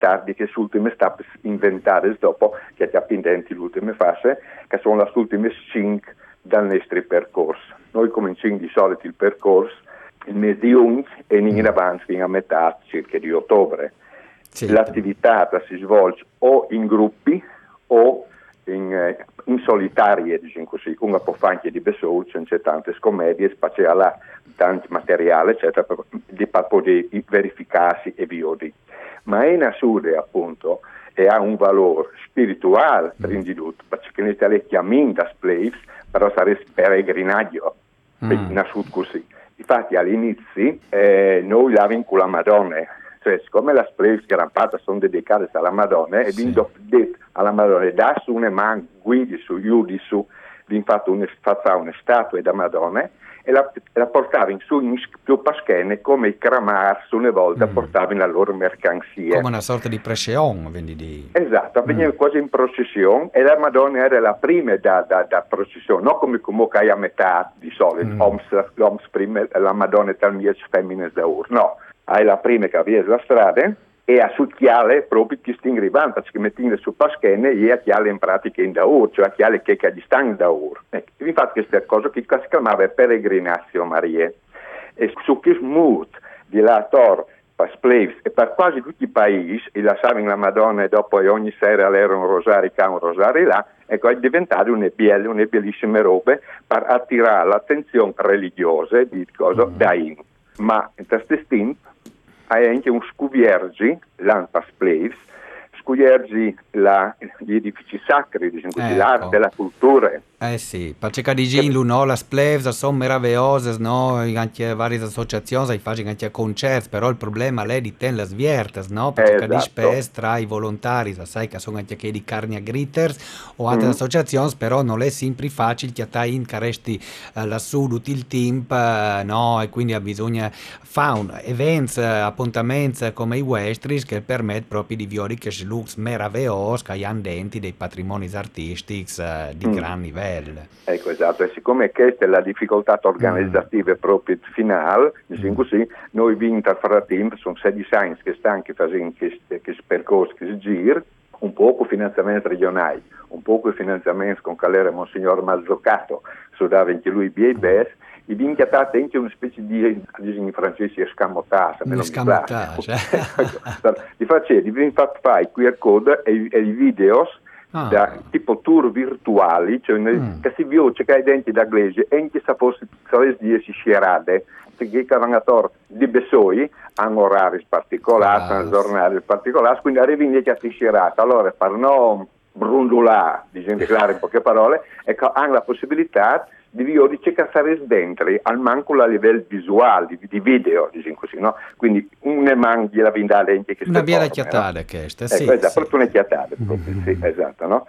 tardi che le ultime tappe inventate dopo che ti appendenti l'ultima fase, che sono le ultime 5 dal nostro percorso. Noi cominciamo di solito il percorso il mese di giugno e in avanti fino a metà circa di ottobre. Sì. L'attività si svolge o in gruppi o in solitarie, diciamo così. Una può fare anche di besol, c'è tante scommedie, spaziale, tanto materiale, eccetera, per poter verificarsi e viodi. Ma è una sude, appunto, e ha un valore spirituale, prima di tutto, perché noi le chiamiamo da slaves, però sarebbe peregrinaggio, nasciuto così. Infatti all'inizio noi l'avevamo con la Madonna, cioè siccome le slaves gran parte sono dedicate alla Madonna, e abbiamo detto alla Madonna, da su una mano, guidi su, giudi su, abbiamo fatto una statua da Madonna, e la portavano su in più paschene come i cramar su una volta portavano la loro mercanzia. Come una sorta di presceon, quindi di... Esatto, veniva quasi in processione e la Madonna era la prima da processione, non come hai a metà di solito, l'oms prima, la Madonna tal mia femmine da ur, no, è la prima che aveva la strada e a succhiale proprio che sting arrivando, perché mettendo su paschene e a chiale in pratica in da ur, cioè a chiale che di stang da ur. Infatti questa cosa che si chiamava peregrinazio Marie e su che smut di la Tor per Splaves e per quasi tutti i paesi, e la savano la Madonna e dopo ogni sera era un rosario qua, un rosario là, ecco, è diventato una bellissime robe per attirare l'attenzione religiosa di cosa dai. Ma in questo tempo hai anche un scuviergi, l'Anpa Splaves, scuviergi gli edifici sacri, diciamo così, l'arte, la cultura. Sì, perché in no, le splevs sono meravigliose, no, anche varie associazioni fanno anche concerti, però il problema è di tenere le sviertes, no, perché spesso tra i volontari, sai che sono anche di carni a gritters o altre associazioni, però non è sempre facile che stai in caresti lassù tutto il tempo, no, e quindi bisogna fare eventi, appuntamenti come i Westris che permettono proprio di violare che looks meravigliosi, che hanno dentro dei patrimoni artistici di gran livello. Ecco, esatto, e siccome questa è la difficoltà organizzativa proprio finale, diciamo così, noi vi interfrattiamo, sono 6 design che stanno facendo questo percorso, questo giro, un po' con finanziamenti regionali, un po' con finanziamenti con calere Monsignor Mazzoccato, so dava anche lui BABS, e vi inchiatate anche una specie di, in francese, escamotage. Escamotage. Vi fate i QR code e i videos, tipo tour virtuali, cioè che si vede che hai dentro da glese e anche se fosse si scerade, perché cavanator di Besoi hanno orari particolari, hanno giornali particolari, quindi arrivi che si scerata. Allora, per non brundolare, diciamo in poche parole, ecco, hanno la possibilità di cercare dentro al manco a livello visuale, di video, diciamo così, no? Quindi una manchi la vindale anche che una bella chiatata questa, sì. Ecco, esatto, proprio una chiatata, sì, esatto, no?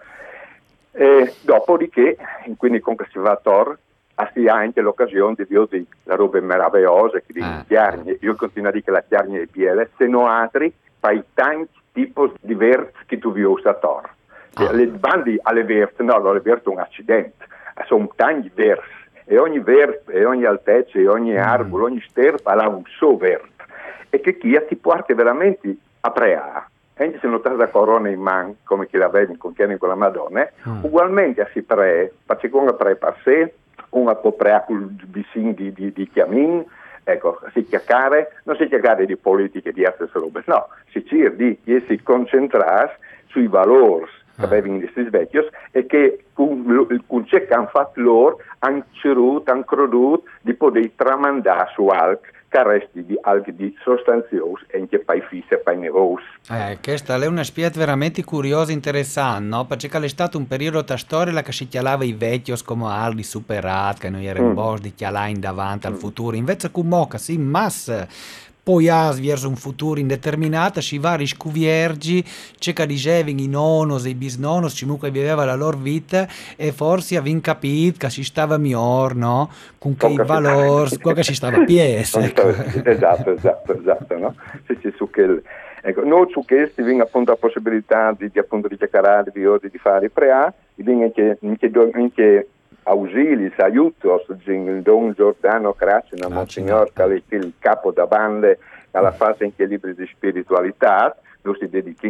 E dopodiché, quindi con questo va a Tor, si ha anche l'occasione di vedere la roba meravigliosa che di chiarni, io continuo a dire che la chiarni è piena, se no altri, fai tanti tipi diversi che tu vedi a Tor. Le bandi alle verse, no, alle verse è un accidente. Sono tanti versi e ogni verso e ogni altezza e ogni arbolo, ogni sterpa ha un suo verso e che chi ti porta veramente a preare anche se non sta da corona in man come chi la vede con la Madonna ugualmente si pre perché una pre per sé una può preare con il bisìn di chiamin, ecco, si chiacchiare non si chiacchiare di politiche di altre robe, no, si cerca di concentrarsi sui valori che avevano questi vecchi e che con ciò che hanno fatto loro hanno creduto di poter tramandare su altri che resti di altri di sostanziosi e anche poi fisse e poi nevosi. Questa è una spiega veramente curiosa e interessante, no? Perché è stato un periodo da storia che si chiamava i vecchi come aldi superati, che non erano boss di chialare in davanti al futuro, invece come sì, massa poi verso un futuro indeterminato, ci vari scuviergi, c'è che dicevano i nonnos e i bisnonnos, comunque viveva la loro vita e forse avevano capito che si stava miglior, no? Con che i valori, qua che si stava a pies. Esatto, no? Sì, su che ecco, noi su questi abbiamo appunto la possibilità di chiacchierare, di fare prea, abbiamo anche ausili, aiutos, il Don Giordano Cracina, Monsignor, che è il capo da bande alla fase anche libri di spiritualità, noi si dedichiamo